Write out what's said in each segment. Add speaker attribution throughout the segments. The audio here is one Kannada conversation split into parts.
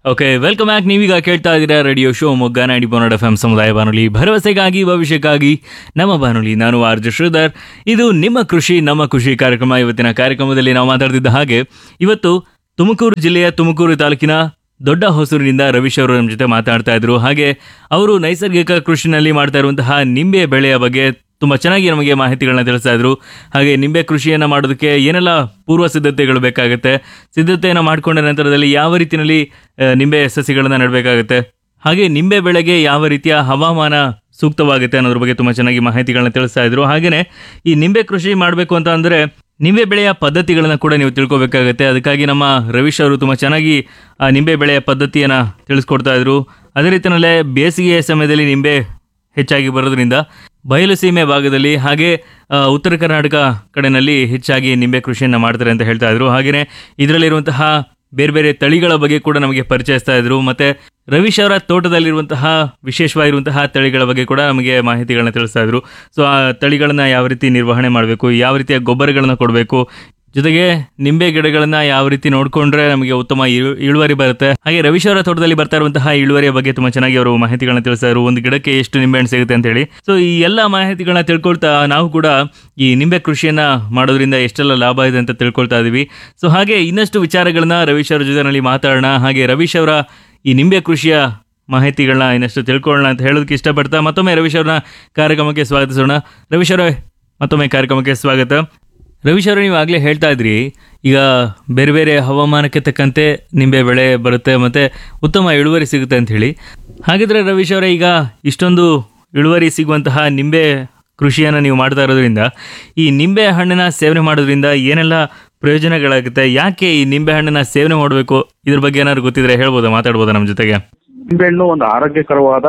Speaker 1: Okay, welcome back. ನೀವೀಗ ಕೇಳ್ತಾ ಇದ್ದೀರಾ ರೇಡಿಯೋ ಶೋ ಮೊಗ್ಗ 90.8 FM ಸಮುದಾಯ ಬಾನುಲಿ, ಭರವಸೆಗಾಗಿ ಭವಿಷ್ಯಕ್ಕಾಗಿ ನಮ್ಮ ಬಾನುಲಿ. ನಾನು ಆರ್ ಜೆ ಶ್ರೀಧರ್. ಇದು ನಿಮ್ಮ ಕೃಷಿ ನಮ್ಮ ಖುಷಿ ಕಾರ್ಯಕ್ರಮ. ಇವತ್ತಿನ ಕಾರ್ಯಕ್ರಮದಲ್ಲಿ ನಾವು ಮಾತಾಡ್ತಿದ್ದ ಹಾಗೆ ಇವತ್ತು ತುಮಕೂರು ಜಿಲ್ಲೆಯ ತುಮಕೂರು ತಾಲೂಕಿನ ದೊಡ್ಡ ಹೊಸೂರಿನಿಂದ ರವೀಶ್ ಅವರು ನಮ್ಮ ಜೊತೆ ಮಾತಾಡ್ತಾ ಇದ್ರು. ಹಾಗೆ ಅವರು ನೈಸರ್ಗಿಕ ಕೃಷಿನಲ್ಲಿ ಮಾಡ್ತಾ ಇರುವಂತಹ ನಿಂಬೆ ಬೆಳೆಯ ಬಗ್ಗೆ ತುಂಬ ಚೆನ್ನಾಗಿ ನಮಗೆ ಮಾಹಿತಿಗಳನ್ನ ತಿಳಿಸ್ತಾ ಇದ್ರು. ಹಾಗೆ ನಿಂಬೆ ಕೃಷಿಯನ್ನು ಮಾಡೋದಕ್ಕೆ ಏನೆಲ್ಲ ಪೂರ್ವ ಸಿದ್ಧತೆಗಳು ಬೇಕಾಗುತ್ತೆ, ಸಿದ್ಧತೆಯನ್ನು ಮಾಡಿಕೊಂಡ ನಂತರದಲ್ಲಿ ಯಾವ ರೀತಿಯಲ್ಲಿ ನಿಂಬೆ ಸಸಿಗಳನ್ನು ನೆಡಬೇಕಾಗುತ್ತೆ, ಹಾಗೆ ನಿಂಬೆ ಬೆಳೆಗೆ ಯಾವ ರೀತಿಯ ಹವಾಮಾನ ಸೂಕ್ತವಾಗುತ್ತೆ ಅನ್ನೋದ್ರ ಬಗ್ಗೆ ತುಂಬ ಚೆನ್ನಾಗಿ ಮಾಹಿತಿಗಳನ್ನ ತಿಳಿಸ್ತಾ ಇದ್ರು. ಹಾಗೆಯೇ ಈ ನಿಂಬೆ ಕೃಷಿ ಮಾಡಬೇಕು ಅಂತ ಅಂದರೆ ನಿಂಬೆ ಬೆಳೆಯ ಪದ್ಧತಿಗಳನ್ನು ಕೂಡ ನೀವು ತಿಳ್ಕೊಬೇಕಾಗುತ್ತೆ. ಅದಕ್ಕಾಗಿ ನಮ್ಮ ರವೀಶ್ ಅವರು ತುಂಬ ಚೆನ್ನಾಗಿ ಆ ನಿಂಬೆ ಬೆಳೆಯ ಪದ್ಧತಿಯನ್ನು ತಿಳಿಸ್ಕೊಡ್ತಾ ಇದ್ರು. ಅದೇ ರೀತಿಯಲ್ಲೇ ಬೇಸಿಗೆಯ ಸಮಯದಲ್ಲಿ ನಿಂಬೆ ಹೆಚ್ಚಾಗಿ ಬರೋದ್ರಿಂದ ಬಯಲು ಸೀಮೆ ಭಾಗದಲ್ಲಿ ಹಾಗೆ ಉತ್ತರ ಕರ್ನಾಟಕ ಕಡೆಯಲ್ಲಿ ಹೆಚ್ಚಾಗಿ ನಿಂಬೆ ಕೃಷಿಯನ್ನು ಮಾಡ್ತಾರೆ ಅಂತ ಹೇಳ್ತಾ ಇದ್ರು. ಹಾಗೆಯೇ ಇದರಲ್ಲಿರುವಂತಹ ಬೇರೆ ಬೇರೆ ತಳಿಗಳ ಬಗ್ಗೆ ಕೂಡ ನಮಗೆ ಪರಿಚಯಿಸ್ತಾ ಇದ್ರು. ಮತ್ತು ರವೀಶ್ ಅವರ ತೋಟದಲ್ಲಿರುವಂತಹ ವಿಶೇಷವಾಗಿರುವಂತಹ ತಳಿಗಳ ಬಗ್ಗೆ ಕೂಡ ನಮಗೆ ಮಾಹಿತಿಗಳನ್ನ ತಿಳಿಸ್ತಾ ಇದ್ರು. ಸೊ ಆ ತಳಿಗಳನ್ನ ಯಾವ ರೀತಿ ನಿರ್ವಹಣೆ ಮಾಡಬೇಕು, ಯಾವ ರೀತಿಯ ಗೊಬ್ಬರಗಳನ್ನ ಕೊಡಬೇಕು, ಜೊತೆಗೆ ನಿಂಬೆ ಗಿಡಗಳನ್ನ ಯಾವ ರೀತಿ ನೋಡಿಕೊಂಡ್ರೆ ನಮಗೆ ಉತ್ತಮ ಇಳುವರಿ ಬರುತ್ತೆ. ಹಾಗೆ ರವೀಶ್ ಅವರ ತೋಟದಲ್ಲಿ ಬರ್ತಾ ಇರುವಂತಹ ಇಳುವರಿಯ ಬಗ್ಗೆ ತುಂಬಾ ಚೆನ್ನಾಗಿ ಅವರು ಮಾಹಿತಿಗಳನ್ನ ತಿಳಿಸ್ತಾ ಇದ್ರು. ಒಂದು ಗಿಡಕ್ಕೆ ಎಷ್ಟು ನಿಂಬೆಹಣ್ಣು ಸಿಗುತ್ತೆ ಅಂತ ಹೇಳಿ. ಸೊ ಈ ಎಲ್ಲ ಮಾಹಿತಿಗಳನ್ನ ತಿಳ್ಕೊಳ್ತಾ ನಾವು ಕೂಡ ಈ ನಿಂಬೆ ಕೃಷಿಯನ್ನ ಮಾಡೋದ್ರಿಂದ ಎಷ್ಟೆಲ್ಲ ಲಾಭ ಇದೆ ಅಂತ ತಿಳ್ಕೊಳ್ತಾ ಇದೀವಿ. ಸೊ ಹಾಗೆ ಇನ್ನಷ್ಟು ವಿಚಾರಗಳನ್ನ ರವೀಶ್ ಅವರ ಜೊತೆನಲ್ಲಿ ಮಾತಾಡೋಣ. ಹಾಗೆ ರವೀಶ್ ಅವರ ಈ ನಿಂಬೆ ಕೃಷಿಯ ಮಾಹಿತಿಗಳನ್ನ ಇನ್ನಷ್ಟು ತಿಳ್ಕೊಳ್ಳೋಣ ಅಂತ ಹೇಳೋದಕ್ಕೆ ಇಷ್ಟಪಡ್ತಾ ಮತ್ತೊಮ್ಮೆ ರವೀಶ್ ಅವ್ರನ್ನ ಕಾರ್ಯಕ್ರಮಕ್ಕೆ ಸ್ವಾಗತಿಸೋಣ. ರವೀಶ್ ಅವರೇ, ಮತ್ತೊಮ್ಮೆ ಕಾರ್ಯಕ್ರಮಕ್ಕೆ ಸ್ವಾಗತ. ರವೀಶ್ ಅವರು, ನೀವು ಆಗಲೇ ಹೇಳ್ತಾ ಇದ್ರಿ ಈಗ ಬೇರೆ ಬೇರೆ ಹವಾಮಾನಕ್ಕೆ ತಕ್ಕಂತೆ ನಿಂಬೆ ಬೆಳೆ ಬರುತ್ತೆ ಮತ್ತು ಉತ್ತಮ ಇಳುವರಿ ಸಿಗುತ್ತೆ ಅಂತ ಹೇಳಿ. ಹಾಗಿದ್ರೆ ರವೀಶ್ ಅವರೇ, ಈಗ ಇಷ್ಟೊಂದು ಇಳುವರಿ ಸಿಗುವಂತಹ ನಿಂಬೆ ಕೃಷಿಯನ್ನು ನೀವು ಮಾಡ್ತಾ ಇರೋದ್ರಿಂದ ಈ ನಿಂಬೆ ಹಣ್ಣಿನ ಸೇವನೆ ಮಾಡೋದ್ರಿಂದ ಏನೆಲ್ಲ ಪ್ರಯೋಜನಗಳಾಗುತ್ತೆ, ಯಾಕೆ ಈ ನಿಂಬೆ ಹಣ್ಣಿನ ಸೇವನೆ ಮಾಡಬೇಕು, ಇದ್ರ ಬಗ್ಗೆ ಏನಾದ್ರು ಗೊತ್ತಿದ್ರೆ ಹೇಳ್ಬೋದಾ, ಮಾತಾಡ್ಬೋದಾ ನಮ್ಮ ಜೊತೆಗೆ?
Speaker 2: ನಿಂಬೆಹಣ್ಣು ಒಂದು ಆರೋಗ್ಯಕರವಾದ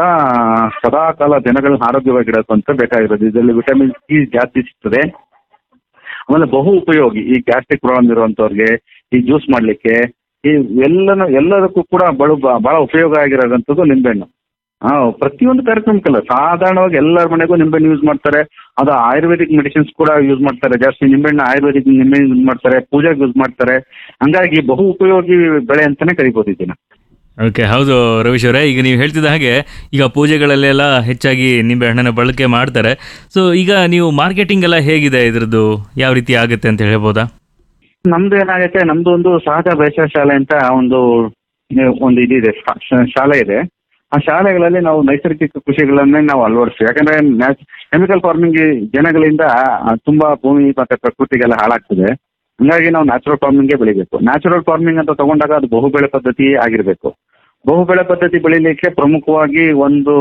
Speaker 2: ಸದಾಕಾಲ ಜನಗಳನ್ನ ಆರೋಗ್ಯವಾಗಿಡೋಕ್ಕಂತ ಬೇಕಾಗಿರೋದು. ಇದರಲ್ಲಿ ವಿಟಮಿನ್ ಸಿ ಜಾಸ್ತಿ ಸಿಗ್ತದೆ. ಆಮೇಲೆ ಬಹು ಉಪಯೋಗಿ ಈ ಗ್ಯಾಸ್ಟ್ರಿಕ್ ಪ್ರಾಬ್ಲಮ್ ಇರುವಂತವ್ರಿಗೆ ಈ ಜ್ಯೂಸ್ ಮಾಡ್ಲಿಕ್ಕೆ ಈ ಎಲ್ಲದಕ್ಕೂ ಕೂಡ ಬಹಳ ಉಪಯೋಗ ಆಗಿರೋಂಥದ್ದು ನಿಂಬೆಹಣ್ಣು. ಪ್ರತಿಯೊಂದು ಕಾರ್ಯಕ್ರಮಕ್ಕಲ್ಲ, ಸಾಧಾರಣವಾಗಿ ಎಲ್ಲರ ಮನೆಗೂ ನಿಂಬೆಹಣ್ಣು ಯೂಸ್ ಮಾಡ್ತಾರೆ. ಅದು ಆಯುರ್ವೇದಿಕ್ ಮೆಡಿಸಿನ್ಸ್ ಕೂಡ ಯೂಸ್ ಮಾಡ್ತಾರೆ. ಜಾಸ್ತಿ ನಿಂಬೆಹಣ್ಣು ಆಯುರ್ವೇದಿಕ್ ನಿಂಬೆಹಣ್ಣು ಯೂಸ್ ಮಾಡ್ತಾರೆ, ಪೂಜೆಗೆ ಯೂಸ್ ಮಾಡ್ತಾರೆ. ಹಂಗಾಗಿ ಬಹು ಉಪಯೋಗಿ ಬೆಳೆ ಅಂತಾನೆ ಕರಿಬೋದು ಇದನ್ನ.
Speaker 1: ಓಕೆ, ಹೌದು ರವೀಶ್ ಅವರೇ, ಈಗ ನೀವು ಹೇಳ್ತಿದ್ದ ಹಾಗೆ ಈಗ ಪೂಜೆಗಳಲ್ಲೆಲ್ಲ ಹೆಚ್ಚಾಗಿ ನಿಂಬೆ ಹಣ್ಣನ್ನು ಬಳಕೆ ಮಾಡ್ತಾರೆ. ಸೊ ಈಗ ನೀವು ಮಾರ್ಕೆಟಿಂಗ್ ಎಲ್ಲ ಹೇಗಿದೆ, ಇದ್ರದ್ದು ಯಾವ ರೀತಿ ಆಗುತ್ತೆ ಅಂತ ಹೇಳ್ಬೋದಾ?
Speaker 2: ನಮ್ದು ಏನಾಗುತ್ತೆ, ನಮ್ದು ಒಂದು ಸಹಜ ಬೇಸಾಯ ಶಾಲೆ ಅಂತ ಒಂದು ಇದಿದೆ, ಶಾಲೆ ಇದೆ. ಆ ಶಾಲೆಗಳಲ್ಲಿ ನಾವು ನೈಸರ್ಗಿಕ ಕೃಷಿಗಳನ್ನೇ ನಾವು ಅಳವಡಿಸ್ತೀವಿ. ಯಾಕಂದ್ರೆ ಕೆಮಿಕಲ್ ಫಾರ್ಮಿಂಗ್ ಜನಗಳಿಂದ ತುಂಬಾ ಭೂಮಿ ಮತ್ತೆ ಪ್ರಕೃತಿಗೆಲ್ಲ ಹಾಳಾಗ್ತದೆ. ಹಂಗಾಗಿ ನಾವು ನ್ಯಾಚುರಲ್ ಫಾರ್ಮಿಂಗ್ಗೆ ಬೆಳಿಬೇಕು. ನ್ಯಾಚುರಲ್ ಫಾರ್ಮಿಂಗ್ ಅಂತ ತಗೊಂಡಾಗ ಅದು ಬಹುಬೆಳೆ ಪದ್ಧತಿ ಆಗಿರಬೇಕು. ಬಹುಬೆಳೆ ಪದ್ಧತಿ ಬೆಳಿಲಿಕ್ಕೆ ಪ್ರಮುಖವಾಗಿ ಒಂದು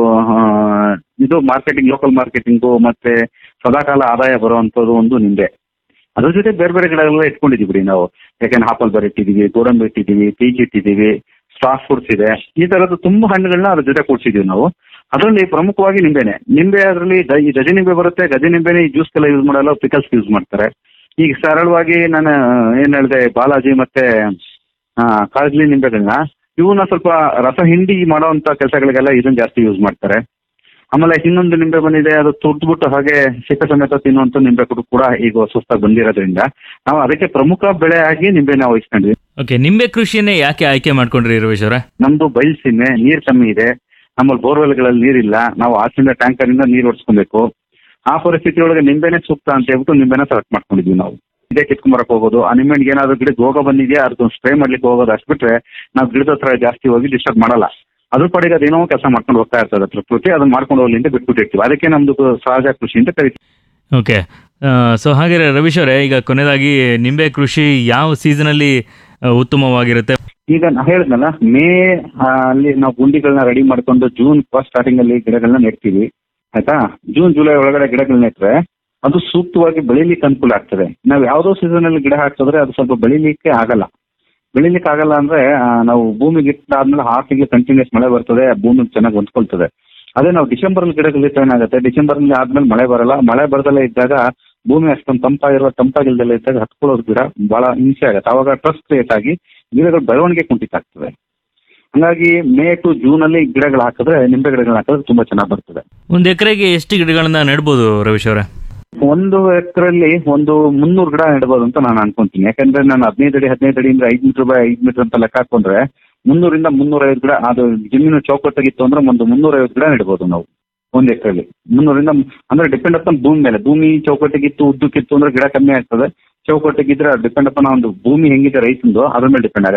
Speaker 2: ಇದು ಮಾರ್ಕೆಟಿಂಗ್, ಲೋಕಲ್ ಮಾರ್ಕೆಟಿಂಗು ಮತ್ತೆ ಸದಾಕಾಲ ಆದಾಯ ಬರುವಂಥದ್ದು ಒಂದು ನಿಂಬೆ. ಅದ್ರ ಜೊತೆ ಬೇರೆ ಬೇರೆ ಗಿಡಗಳೆಲ್ಲ ಇಟ್ಕೊಂಡಿದ್ದೀವಿ ಬಿಡಿ ನಾವು. ಯಾಕೆಂದ್ರೆ ಆಪಲ್ ಬರ್ ಇಟ್ಟಿದ್ದೀವಿ, ಗೋಡಂಬಿ ಇಟ್ಟಿದ್ದೀವಿ, ಪೀಚ್ ಇಟ್ಟಿದ್ದೀವಿ, ಸ್ಟಾರ್ ಫ್ರೂಟ್ಸ್ ಇದೆ. ಈ ತರದ್ದು ತುಂಬಾ ಹಣ್ಣುಗಳನ್ನ ಅದ್ರ ಜೊತೆ ಕೂಡ್ಸಿದೀವಿ ನಾವು. ಅದರಲ್ಲಿ ಪ್ರಮುಖವಾಗಿ ನಿಂಬೆನೆ. ನಿಂಬೆ ಅದರಲ್ಲಿ ಈ ಗಜ ನಿಂಬೆ ಬರುತ್ತೆ. ಗಜ ನಿಂಬೆನೆ ಈ ಜ್ಯೂಸ್ಗೆಲ್ಲ ಯೂಸ್ ಮಾಡಲ್ಲ, ಪಿಕಲ್ಸ್ ಯೂಸ್ ಮಾಡ್ತಾರೆ. ಈಗ ಸರಳವಾಗಿ ನಾನು ಏನ್ ಹೇಳಿದೆ, ಬಾಲಾಜಿ ಮತ್ತೆ ಕಾಜ್ಲಿ ನಿಂಬೆಗಳನ್ನ ಇವನ್ನ ಸ್ವಲ್ಪ ರಸ ಹಿಂಡಿ ಮಾಡೋವಂಥ ಕೆಲಸಗಳಿಗೆಲ್ಲ ಇದನ್ನ ಜಾಸ್ತಿ ಯೂಸ್ ಮಾಡ್ತಾರೆ. ಆಮೇಲೆ ಇನ್ನೊಂದು ನಿಂಬೆ ಬಂದಿದೆ, ಅದು ತುರ್ದ್ಬಿಟ್ಟು ಹಾಗೆ ಸಿಕ್ಕ ಸಮೇತ ತಿನ್ನುವಂಥ ನಿಂಬೆ ಕೂಡ ಈಗ ಸುಸ್ತಾಗಿ ಬಂದಿರೋದ್ರಿಂದ ನಾವು ಅದಕ್ಕೆ ಪ್ರಮುಖ ಬೆಳೆ ಆಗಿ ನಿಂಬೆನ ವಹಿಸ್ಕೊಂಡ್ವಿ.
Speaker 1: ಓಕೆ, ನಿಂಬೆ ಕೃಷಿಯನ್ನೇ ಯಾಕೆ ಆಯ್ಕೆ ಮಾಡ್ಕೊಂಡ್ರಿ ರವೀಶ್ ಅವರೇ?
Speaker 2: ನಮ್ದು ಬಯಲ್ಸೀಮೆ, ನೀರು ಕಮ್ಮಿ ಇದೆ. ನಮ್ಮಲ್ಲಿ ಬೋರ್ವೆಲ್ಗಳಲ್ಲಿ ನೀರಿಲ್ಲ. ನಾವು ಆಚಿಂದ ಟ್ಯಾಂಕರಿಂದ ನೀರು ಹೊಡ್ಸ್ಕೊಬೇಕು. ಆ ಪರಿಸ್ಥಿತಿ ಒಳಗೆ ನಿಂಬೆನೇ ಸೂಕ್ತ ಅಂತ ಹೇಳ್ಬಿಟ್ಟು ನಿಂಬೆನ ಸೆಲೆಕ್ಟ್ ಮಾಡ್ಕೊಂಡಿದ್ವಿ ನಾವು. ಇದೇ ಕಿತ್ಕೊಂಬರಕ್ ಹೋಗೋದು, ಆ ನಿಂಬೆಗೆ ಏನಾದ್ರು ಗಿಡಕ್ಕೆ ರೋಗ ಬಂದಿದೆಯಾ ಅದನ್ನ ಸ್ಪ್ರೇ ಮಾಡ್ಲಿಕ್ಕೆ ಹೋಗೋದು, ಅಷ್ಟು ಬಿಟ್ರೆ ನಾವು ಗಿಡದ ಹತ್ರ ಜಾಸ್ತಿ ಹೋಗಿ ಡಿಸ್ಟರ್ಬ್ ಮಾಡಲ್ಲ. ಅದ್ರ ಪಡೆಗೆ ಅದೇನೋ ಕೆಲಸ ಮಾಡ್ಕೊಂಡು ಹೋಗ್ತಾ ಇರ್ತದೆ ಪ್ರಕೃತಿ. ಅದನ್ನ ಮಾಡ್ಕೊಂಡು ಹೋಗ್ಲಿ ಅಂತ ಬಿಟ್ಬಿಟ್ಟಿರ್ತೀವಿ. ಅದಕ್ಕೆ ನಮ್ದು ಸಹಜ ಕೃಷಿ ಅಂತ ಕರಿತೀವಿ.
Speaker 1: ಓಕೆ, ಸೊ ಹಾಗೆ ರವೀಶ್ ಅವರೇ, ಈಗ ಕೊನೆಯದಾಗಿ ನಿಂಬೆ ಕೃಷಿ ಯಾವ ಸೀಸನಲ್ಲಿ ಉತ್ತಮವಾಗಿರುತ್ತೆ?
Speaker 2: ಈಗ ನಾ ಹೇಳಿದ್ನಲ್ಲ, ಮೇ ಅಲ್ಲಿ ನಾವು ಗುಂಡಿಗಳನ್ನ ರೆಡಿ ಮಾಡ್ಕೊಂಡು ಜೂನ್ ಫಸ್ಟ್ ಸ್ಟಾರ್ಟಿಂಗ್ ಅಲ್ಲಿ ಗಿಡಗಳನ್ನ ನೆಡ್ತೀವಿ. ಆಯ್ತಾ? ಜೂನ್ ಜುಲೈ ಒಳಗಡೆ ಗಿಡಗಳನ್ನ ನೆಟ್ರೆ ಅದು ಸೂಕ್ತವಾಗಿ ಬೆಳಿಲಿಕ್ಕೆ ಅನುಕೂಲ ಆಗ್ತದೆ. ನಾವು ಯಾವುದೋ ಸೀಸನ್ ಅಲ್ಲಿ ಗಿಡ ಹಾಕಿದ್ರೆ ಅದು ಸ್ವಲ್ಪ ಬೆಳಿಲಿಕ್ಕೆ ಆಗಲ್ಲ. ಅಂದ್ರೆ ನಾವು ಭೂಮಿಗೆ ಇಟ್ಟಾದ್ಮೇಲೆ 6 ತಿಂಗಳು ಕಂಟಿನ್ಯೂಸ್ ಮಳೆ ಬರ್ತದೆ, ಭೂಮಿಗೆ ಚೆನ್ನಾಗಿ ಹೊಂದ್ಕೊಳ್ತದೆ. ಅದೇ ನಾವು ಡಿಸೆಂಬರ್ ಅಲ್ಲಿ ಗಿಡಗಳಿಟ್ಟು ಏನಾಗುತ್ತೆ, ಡಿಸೆಂಬರ್ ಅಲ್ಲಿ ಆದ್ಮೇಲೆ ಮಳೆ ಬರಲ್ಲ. ಮಳೆ ಬರದಲ್ಲೇ ಇದ್ದಾಗ ಭೂಮಿ ಅಷ್ಟೊಂದು ತಂಪಾಗಿಲ್ದಲ್ಲೇ ಇದ್ದಾಗ ಹತ್ಕೊಳ್ಳೋದು ಗಿಡ ಬಹಳ ಹಿಂಸೆ ಆಗುತ್ತೆ. ಅವಾಗ ಟ್ರಸ್ಟ್ ಕ್ರಿಯೇಟ್ ಆಗಿ ಗಿಡಗಳ ಬೆಳವಣಿಗೆ ಕುಂಠಿತ ಆಗ್ತದೆ. ಹಂಗಾಗಿ ಮೇ ಟು ಜೂನ್ ಅಲ್ಲಿ ಗಿಡಗಳು ಹಾಕಿದ್ರೆ, ನಿಂಬೆ ಗಿಡಗಳನ್ನ ಹಾಕಿದ್ರೆ ತುಂಬಾ ಚೆನ್ನಾಗಿ ಬರ್ತದೆ.
Speaker 1: ಒಂದು ಎಕರೆಗೆ ಎಷ್ಟು ಗಿಡಗಳನ್ನ ನೆಡ್ಬೋದು ರವೀಶ್ ಅವರೇ?
Speaker 2: ಒಂದು ಎಕರೆಲ್ಲಿ ಒಂದು 300 ಗಿಡ ನೆಡ್ಬೋದು ಅಂತ ನಾನು ಅನ್ಕೊಂತೀನಿ. ಯಾಕಂದ್ರೆ ನಾನು 15 ಅಡಿ 15 ಅಡಿಯಿಂದ 5 ಮೀಟರ್ ಬೈ 5 ಮೀಟರ್ ಅಂತ ಲೆಕ್ಕ ಹಾಕೊಂಡ್ರೆ 300ರಿಂದ 350 ಗಿಡ, ಅದು ಜಮೀನು ಚೌಕಟ್ಟಾಗಿತ್ತು ಅಂದ್ರೆ ಒಂದು 350 ಗಿಡ ನೆಡ್ಬೋದು ನಾವು ಒಂದು ಎಕರೆಲಿ. 300ರಿಂದ ಅಂದ್ರೆ ಡಿಪೆಂಡ್ ಅಪ್ ಭೂಮಿ ಮೇಲೆ. ಭೂಮಿ ಚೌಕಟ್ಟಿಗಿತ್ತು ಉದ್ದಕ್ಕಿತ್ತು ಅಂದ್ರೆ ಗಿಡ ಕಮ್ಮಿ ಆಗ್ತದೆ. ಚೌಕಟ್ಟಿಗಿದ್ರೆ ಡಿಪೆಂಡ್ ಅಪ್ ಒಂದು ಭೂಮಿ ಹೆಂಗಿದೆ ರೈತಂದು ಅದ್ರ ಮೇಲೆ ಡಿಪೆಂಡ್ ಆಗುತ್ತೆ.